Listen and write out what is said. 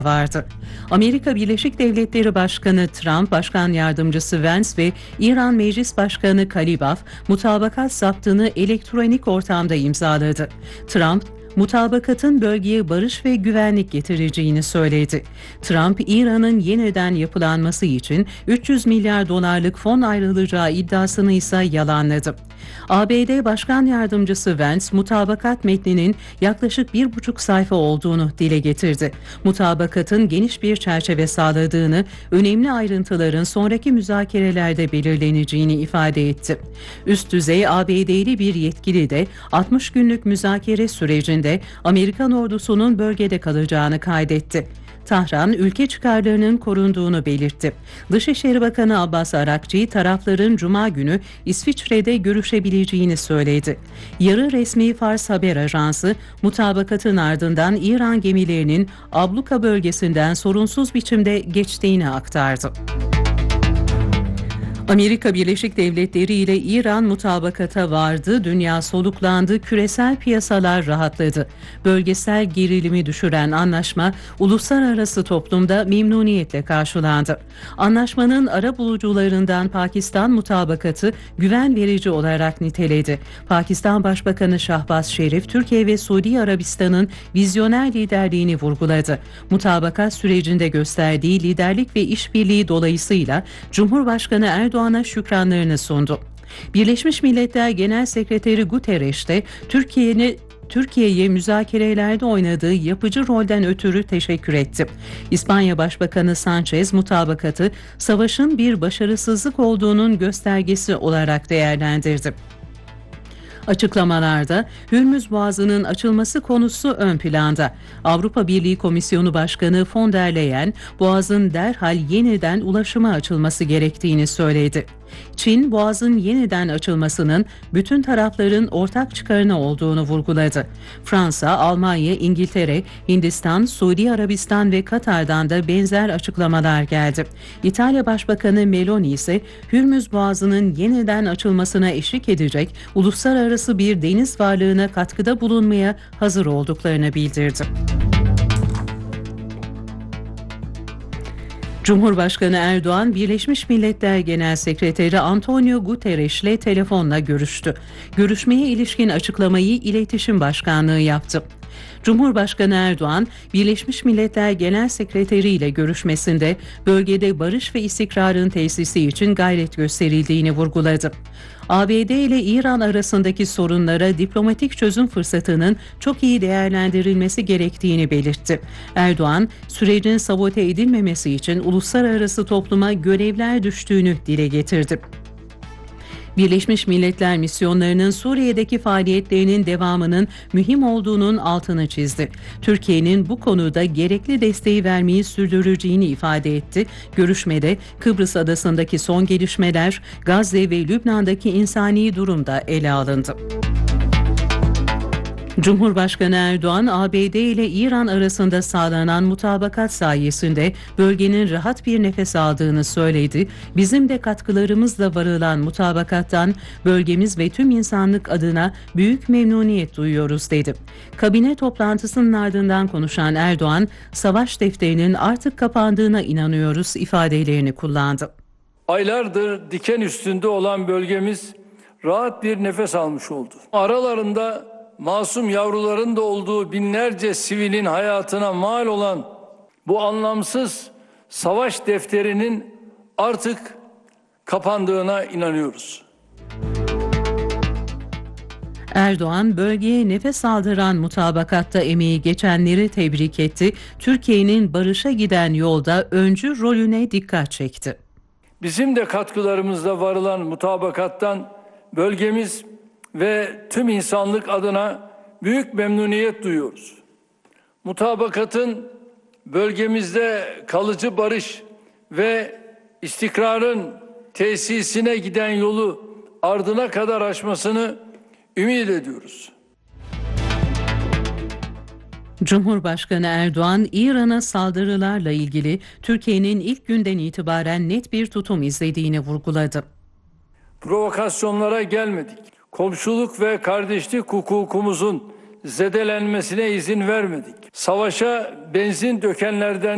vardı. Amerika Birleşik Devletleri Başkanı Trump, Başkan Yardımcısı Vance ve İran Meclis Başkanı Kalibaf mutabakat zaptını elektronik ortamda imzaladı. Trump, mutabakatın bölgeye barış ve güvenlik getireceğini söyledi. Trump, İran'ın yeniden yapılanması için 300 milyar dolarlık fon ayrılacağı iddiasını ise yalanladı. ABD Başkan Yardımcısı Vance, mutabakat metninin yaklaşık 1,5 sayfa olduğunu dile getirdi. Mutabakatın geniş bir çerçeve sağladığını, önemli ayrıntıların sonraki müzakerelerde belirleneceğini ifade etti. Üst düzey ABD'li bir yetkili de 60 günlük müzakere sürecinde Amerikan ordusunun bölgede kalacağını kaydetti. Tahran, ülke çıkarlarının korunduğunu belirtti. Dışişleri Bakanı Abbas Arakçı, tarafların Cuma günü İsviçre'de görüşebileceğini söyledi. Yarı resmi Fars haber ajansı, mutabakatın ardından İran gemilerinin abluka bölgesinden sorunsuz biçimde geçtiğini aktardı. Amerika Birleşik Devletleri ile İran mutabakata vardı, dünya soluklandı, küresel piyasalar rahatladı. Bölgesel gerilimi düşüren anlaşma uluslararası toplumda memnuniyetle karşılandı. Anlaşmanın arabulucularından Pakistan mutabakatı güven verici olarak niteledi. Pakistan Başbakanı Şahbaz Şerif, Türkiye ve Suudi Arabistan'ın vizyoner liderliğini vurguladı. Mutabakat sürecinde gösterdiği liderlik ve işbirliği dolayısıyla Cumhurbaşkanı Erdoğan'a şükranlarını sundu. Birleşmiş Milletler Genel Sekreteri Guterres de Türkiye'ye müzakerelerde oynadığı yapıcı rolden ötürü teşekkür etti. İspanya Başbakanı Sanchez mutabakatı savaşın bir başarısızlık olduğunun göstergesi olarak değerlendirdi. Açıklamalarda Hürmüz Boğazı'nın açılması konusu ön planda. Avrupa Birliği Komisyonu Başkanı von der Leyen, Boğaz'ın derhal yeniden ulaşıma açılması gerektiğini söyledi. Çin, Boğaz'ın yeniden açılmasının bütün tarafların ortak çıkarına olduğunu vurguladı. Fransa, Almanya, İngiltere, Hindistan, Suudi Arabistan ve Katar'dan da benzer açıklamalar geldi. İtalya Başbakanı Meloni ise Hürmüz Boğazı'nın yeniden açılmasına eşlik edecek uluslararası bir deniz varlığına katkıda bulunmaya hazır olduklarını bildirdi. Cumhurbaşkanı Erdoğan, Birleşmiş Milletler Genel Sekreteri Antonio Guterres ile telefonla görüştü. Görüşmeye ilişkin açıklamayı İletişim Başkanlığı yaptı. Cumhurbaşkanı Erdoğan, Birleşmiş Milletler Genel Sekreteri ile görüşmesinde bölgede barış ve istikrarın tesisi için gayret gösterildiğini vurguladı. ABD ile İran arasındaki sorunlara diplomatik çözüm fırsatının çok iyi değerlendirilmesi gerektiğini belirtti. Erdoğan, sürecin sabote edilmemesi için uluslararası topluma görevler düştüğünü dile getirdi. Birleşmiş Milletler misyonlarının Suriye'deki faaliyetlerinin devamının mühim olduğunun altını çizdi. Türkiye'nin bu konuda gerekli desteği vermeyi sürdüreceğini ifade etti. Görüşmede Kıbrıs Adası'ndaki son gelişmeler, Gazze ve Lübnan'daki insani durum da ele alındı. Cumhurbaşkanı Erdoğan, ABD ile İran arasında sağlanan mutabakat sayesinde bölgenin rahat bir nefes aldığını söyledi. Bizim de katkılarımızla varılan mutabakattan bölgemiz ve tüm insanlık adına büyük memnuniyet duyuyoruz dedi. Kabine toplantısının ardından konuşan Erdoğan, savaş defterinin artık kapandığına inanıyoruz ifadelerini kullandı. Aylardır diken üstünde olan bölgemiz rahat bir nefes almış oldu. Aralarında masum yavruların da olduğu binlerce sivilin hayatına mal olan bu anlamsız savaş defterinin artık kapandığına inanıyoruz. Erdoğan, bölgeye nefes aldıran mutabakatta emeği geçenleri tebrik etti. Türkiye'nin barışa giden yolda öncü rolüne dikkat çekti. Bizim de katkılarımızla varılan mutabakattan bölgemiz ve tüm insanlık adına büyük memnuniyet duyuyoruz. Mutabakatın bölgemizde kalıcı barış ve istikrarın tesisine giden yolu ardına kadar aşmasını ümit ediyoruz. Cumhurbaşkanı Erdoğan, İran'a saldırılarla ilgili Türkiye'nin ilk günden itibaren net bir tutum izlediğini vurguladı. Provokasyonlara gelmedik. Komşuluk ve kardeşlik hukukumuzun zedelenmesine izin vermedik. Savaşa benzin dökenlerden